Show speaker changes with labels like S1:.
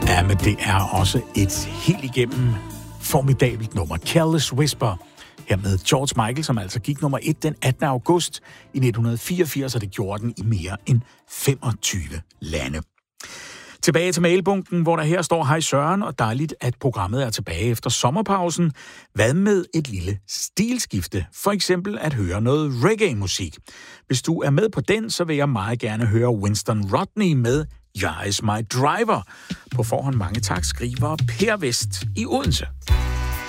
S1: Ja, men det er også et helt igennem formidabelt nummer. Careless Whisper. Her med George Michael, som altså gik nummer 1 den 18. august i 1984, og det gjorde den i mere end 25 lande. Tilbage til mailbunken, hvor der her står: Hej Søren, og dejligt, at programmet er tilbage efter sommerpausen. Hvad med et lille stilskifte? For eksempel at høre noget reggae-musik. Hvis du er med på den, så vil jeg meget gerne høre Winston Rodney med You're Is My Driver. På forhånd mange tak, skriver Per Vest i Odense.